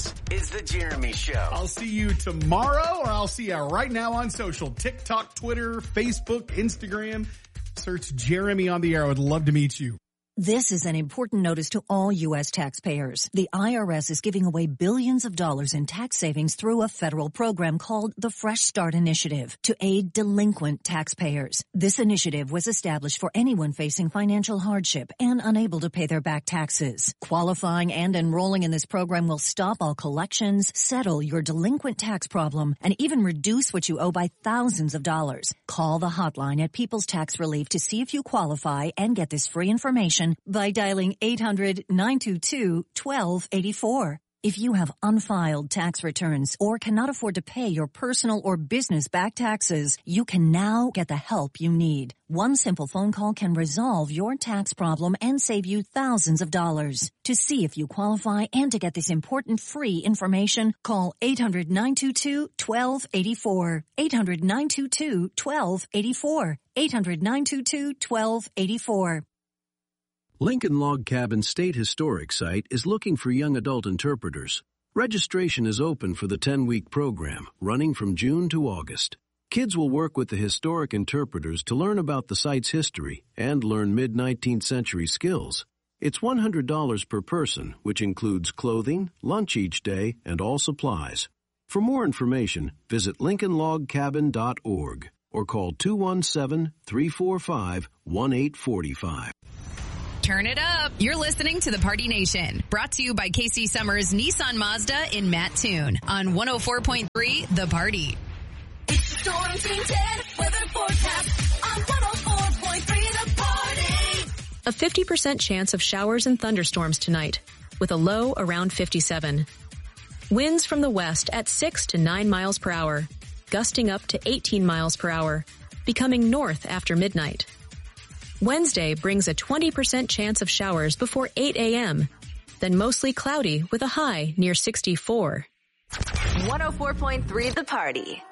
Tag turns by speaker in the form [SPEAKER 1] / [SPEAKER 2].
[SPEAKER 1] This is The Jeremy Show.
[SPEAKER 2] I'll see you tomorrow, or I'll see you right now on social. TikTok, Twitter, Facebook, Instagram. Search Jeremy on the Air. I would love to meet you.
[SPEAKER 3] This is an important notice to all U.S. taxpayers. The IRS is giving away billions of dollars in tax savings through a federal program called the Fresh Start Initiative to aid delinquent taxpayers. This initiative was established for anyone facing financial hardship and unable to pay their back taxes. Qualifying and enrolling in this program will stop all collections, settle your delinquent tax problem, and even reduce what you owe by thousands of dollars. Call the hotline at People's Tax Relief to see if you qualify and get this free information by dialing 800-922-1284. If you have unfiled tax returns or cannot afford to pay your personal or business back taxes, you can now get the help you need. One simple phone call can resolve your tax problem and save you thousands of dollars. To see if you qualify and to get this important free information, call 800-922-1284. 800-922-1284. 800-922-1284.
[SPEAKER 4] Lincoln Log Cabin State Historic Site is looking for young adult interpreters. Registration is open for the 10-week program, running from June to August. Kids will work with the historic interpreters to learn about the site's history and learn mid-19th century skills. It's $100 per person, which includes clothing, lunch each day, and all supplies. For more information, visit lincolnlogcabin.org or call 217-345-1845.
[SPEAKER 5] Turn it up. You're listening to The Party Nation, brought to you by Casey Summers Nissan Mazda in Mattoon on 104.3 The Party.
[SPEAKER 6] It's Storm Team 10 weather forecast on 104.3 The Party.
[SPEAKER 7] A 50% chance of showers and thunderstorms tonight, with a low around 57. Winds from the west at 6 to 9 miles per hour, gusting up to 18 miles per hour, becoming north after midnight. Wednesday brings a 20% chance of showers before 8 a.m., then mostly cloudy with a high near 64.
[SPEAKER 6] 104.3 The Party.